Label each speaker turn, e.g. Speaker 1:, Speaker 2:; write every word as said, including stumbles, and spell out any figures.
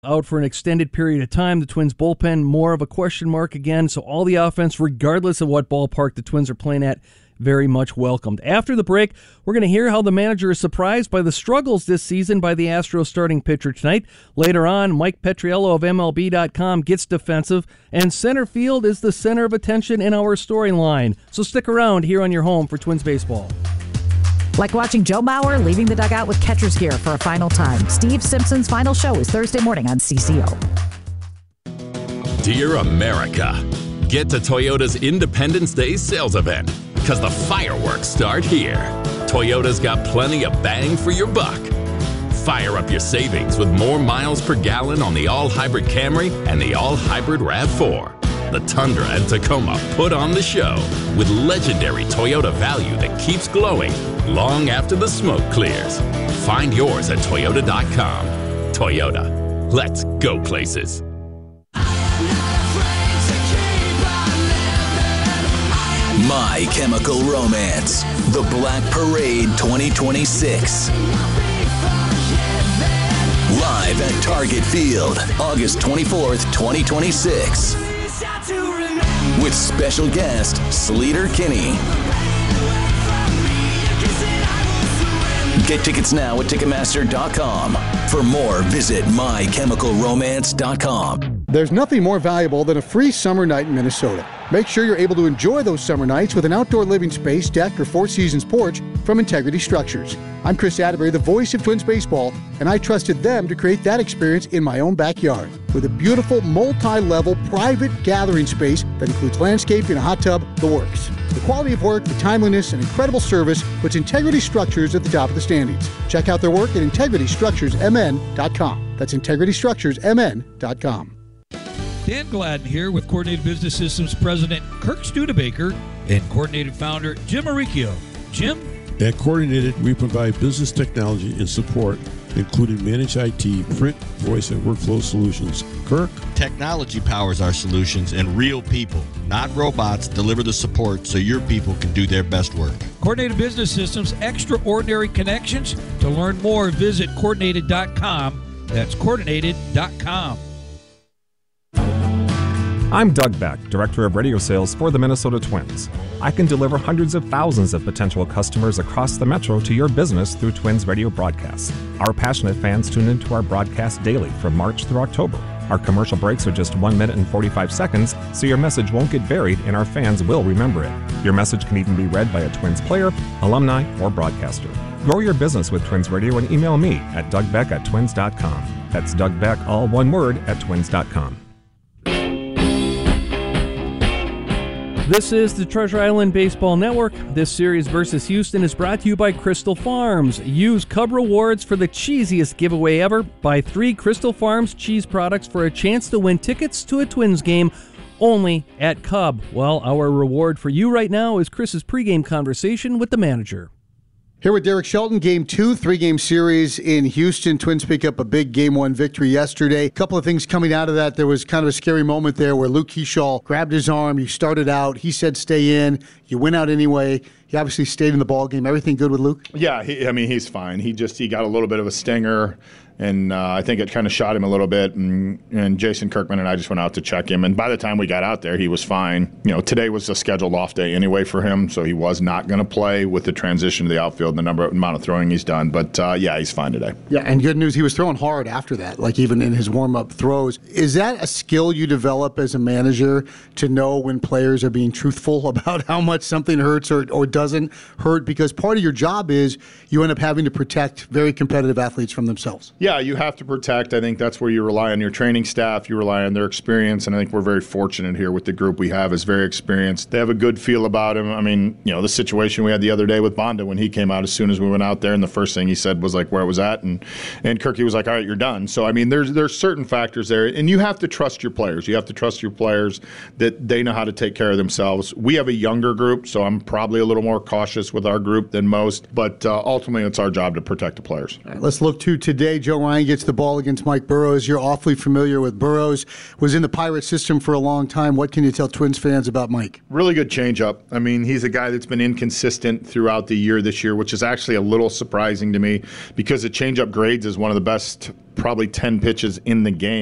Speaker 1: out for an extended period of time. The Twins bullpen, more of a question mark again. So all the offense, regardless of what ballpark the Twins are playing at, very much welcomed. After the break, we're going to hear how the manager is surprised by the struggles this season by the Astros starting pitcher tonight. Later on, Mike Petriello of M L B dot com gets defensive, and center field is the center of attention in our storyline. So stick around here on your home for Twins baseball.
Speaker 2: Like watching Joe Mauer leaving the dugout with catcher's gear for a final time. Steve Simpson's final show is Thursday morning on C C O.
Speaker 3: Dear America, get to Toyota's Independence Day sales event, because the fireworks start here. Toyota's got plenty of bang for your buck. Fire up your savings with more miles per gallon on the all-hybrid Camry and the all-hybrid RAV four. The Tundra and Tacoma put on the show with legendary Toyota value that keeps glowing long after the smoke clears. Find yours at Toyota dot com. Toyota, let's go places.
Speaker 4: My Chemical Romance, The Black Parade twenty twenty-six. Live at Target Field, August twenty-fourth, twenty twenty-six. With special guest, Sleater Kinney. Get tickets now at Ticketmaster dot com. For more, visit My Chemical Romance dot com.
Speaker 5: There's nothing more valuable than a free summer night in Minnesota. Make sure you're able to enjoy those summer nights with an outdoor living space, deck, or Four Seasons porch from Integrity Structures. I'm Chris Atterbury, the voice of Twins baseball, and I trusted them to create that experience in my own backyard with a beautiful multi-level private gathering space that includes landscaping, a hot tub, the works. The quality of work, the timeliness, and incredible service puts Integrity Structures at the top of the standings. Check out their work at Integrity Structures M N dot com. That's Integrity Structures M N dot com.
Speaker 6: Dan Gladden here with Coordinated Business Systems President Kirk Studebaker and Coordinated Founder Jim Aricchio. Jim?
Speaker 7: At Coordinated, we provide business technology and support, including managed I T, print, voice, and workflow solutions. Kirk?
Speaker 8: Technology powers our solutions, and real people, not robots, deliver the support so your people can do their best work.
Speaker 6: Coordinated Business Systems, extraordinary connections. To learn more, visit Coordinated dot com. That's Coordinated dot com.
Speaker 9: I'm Doug Beck, Director of Radio Sales for the Minnesota Twins. I can deliver hundreds of thousands of potential customers across the metro to your business through Twins radio broadcasts. Our passionate fans tune into our broadcast daily from March through October. Our commercial breaks are just one minute and forty-five seconds, so your message won't get buried and our fans will remember it. Your message can even be read by a Twins player, alumni, or broadcaster. Grow your business with Twins Radio and email me at doug beck at twins dot com. That's Doug Beck, all one word, at twins dot com.
Speaker 1: This is the Treasure Island Baseball Network. This series versus Houston is brought to you by Crystal Farms. Use Cub Rewards for the cheesiest giveaway ever. Buy three Crystal Farms cheese products for a chance to win tickets to a Twins game only at Cub. Well, our reward for you right now is Chris's pregame conversation with the manager.
Speaker 5: Here with Derek Shelton, game two, three-game series in Houston. Twins pick up a big game one victory yesterday. A couple of things coming out of that. There was kind of a scary moment there where Luke Keeschall grabbed his arm. You started out. He said stay in. You went out anyway. He obviously stayed in the ball game. Everything good with Luke?
Speaker 10: Yeah, he, I mean, he's fine. He just he got a little bit of a stinger, and uh, I think it kind of shot him a little bit. And, and Jason Kirkman and I just went out to check him. And by the time we got out there, he was fine. You know, today was a scheduled off day anyway for him, so he was not going to play with the transition to the outfield and the number amount of throwing he's done. But, uh, yeah, he's fine today.
Speaker 5: Yeah, and good news, he was throwing hard after that, like even in his warm-up throws. Is that a skill you develop as a manager to know when players are being truthful about how much something hurts or, or doesn't hurt? Because part of your job is you end up having to protect very competitive athletes from themselves.
Speaker 10: Yeah, you have to protect. I think that's where you rely on your training staff. You rely on their experience, and I think we're very fortunate here with the group we have is very experienced. They have a good feel about him. I mean, you know, the situation we had the other day with Bonda when he came out as soon as we went out there, and the first thing he said was like where it was at, and and Kirky was like, all right, you're done. So, I mean, there's there's certain factors there, and you have to trust your players. You have to trust your players that they know how to take care of themselves. We have a younger group, so I'm probably a little more cautious with our group than most, but uh, ultimately it's our job to protect the players.
Speaker 5: All right, let's look to today. Joe Joe Ryan gets the ball against Mike Burrows. You're awfully familiar with Burrows. Was in the Pirate system for a long time. What can you tell Twins fans about Mike?
Speaker 10: Really good changeup. I mean, he's a guy that's been inconsistent throughout the year this year, which is actually a little surprising to me because the changeup grades is one of the best, probably ten pitches in the game.